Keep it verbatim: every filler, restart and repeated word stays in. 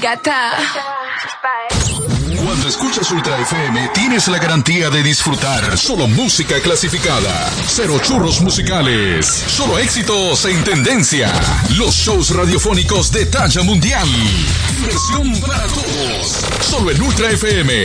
gata. Cuando escuchas Ultra F M, tienes la garantía de disfrutar solo música clasificada. Cero churros musicales. Solo éxitos en tendencia. Los shows radiofónicos de talla mundial. Diversión para todos. Solo en Ultra F M.